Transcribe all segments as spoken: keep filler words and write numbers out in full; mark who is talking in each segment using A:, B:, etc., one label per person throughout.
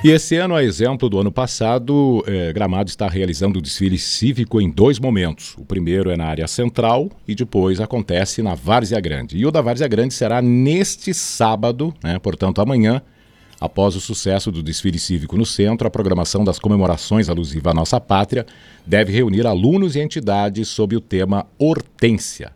A: E esse ano, a exemplo do ano passado, eh, Gramado está realizando o desfile cívico em dois momentos. O primeiro é na área central e depois acontece na Várzea Grande. E o da Várzea Grande será neste sábado, né, portanto amanhã, após o sucesso do desfile cívico no centro. A programação das comemorações alusiva à nossa pátria deve reunir alunos e entidades sob o tema Hortência.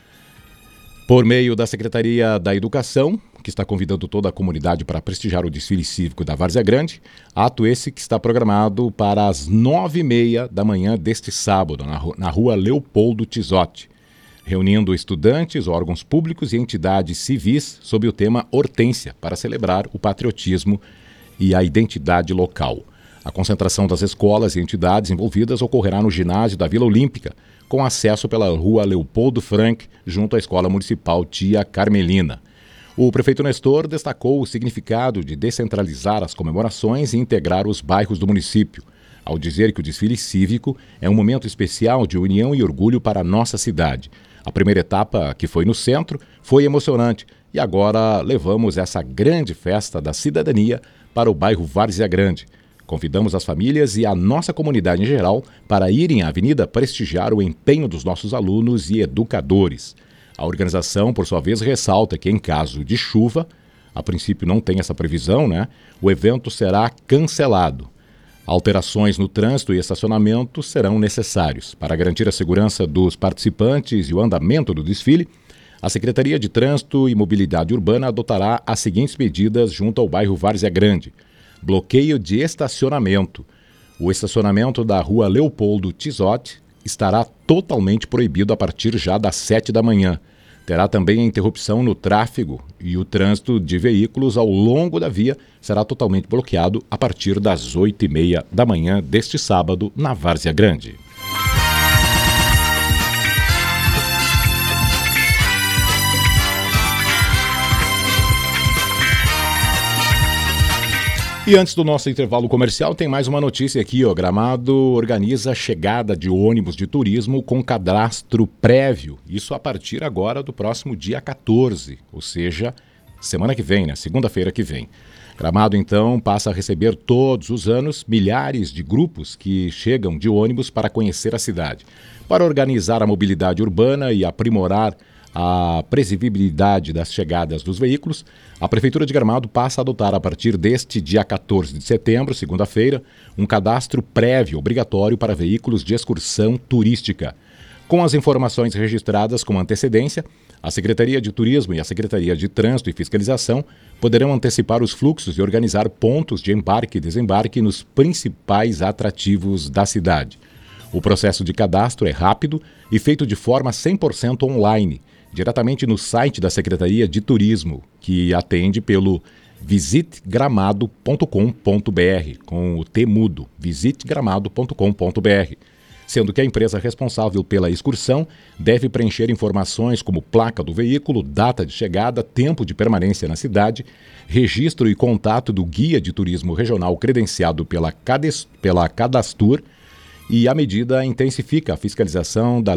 A: Por meio da Secretaria da Educação, que está convidando toda a comunidade para prestigiar o desfile cívico da Várzea Grande, ato esse que está programado para as nove e meia da manhã deste sábado, na, ru- na rua Leopoldo Tizotti, reunindo estudantes, órgãos públicos e entidades civis sob o tema Hortência, para celebrar o patriotismo e a identidade local. A concentração das escolas e entidades envolvidas ocorrerá no ginásio da Vila Olímpica, com acesso pela rua Leopoldo Frank, junto à Escola Municipal Tia Carmelina. O prefeito Nestor destacou o significado de descentralizar as comemorações e integrar os bairros do município, ao dizer que o desfile cívico é um momento especial de união e orgulho para a nossa cidade. A primeira etapa, que foi no centro, foi emocionante e agora levamos essa grande festa da cidadania para o bairro Várzea Grande. Convidamos as famílias e a nossa comunidade em geral para irem à avenida prestigiar o empenho dos nossos alunos e educadores. A organização, por sua vez, ressalta que, em caso de chuva, a princípio não tem essa previsão, né? O evento será cancelado. Alterações no trânsito e estacionamento serão necessários. Para garantir a segurança dos participantes e o andamento do desfile, a Secretaria de Trânsito e Mobilidade Urbana adotará as seguintes medidas junto ao bairro Várzea Grande. Bloqueio de estacionamento. O estacionamento da rua Leopoldo Tizotti estará totalmente proibido a partir já das sete da manhã. Terá também a interrupção no tráfego e o trânsito de veículos ao longo da via será totalmente bloqueado a partir das oito e meia da manhã deste sábado na Várzea Grande. E antes do nosso intervalo comercial, tem mais uma notícia aqui, ó. Gramado organiza a chegada de ônibus de turismo com cadastro prévio. Isso a partir agora do próximo dia quatorze, ou seja, semana que vem, né? Segunda-feira que vem. Gramado, então, passa a receber todos os anos milhares de grupos que chegam de ônibus para conhecer a cidade. Para organizar a mobilidade urbana e aprimorar a previsibilidade das chegadas dos veículos, a Prefeitura de Gramado passa a adotar, a partir deste dia quatorze de setembro, segunda-feira, um cadastro prévio obrigatório para veículos de excursão turística. Com as informações registradas com antecedência, a Secretaria de Turismo e a Secretaria de Trânsito e Fiscalização poderão antecipar os fluxos e organizar pontos de embarque e desembarque nos principais atrativos da cidade. O processo de cadastro é rápido e feito de forma cem por cento online, diretamente no site da Secretaria de Turismo, que atende pelo visite gramado ponto com ponto br, com o T mudo, visite gramado ponto com ponto br, sendo que a empresa responsável pela excursão deve preencher informações como placa do veículo, data de chegada, tempo de permanência na cidade, registro e contato do guia de turismo regional credenciado pela, Cades, pela Cadastur, e a medida intensifica a fiscalização da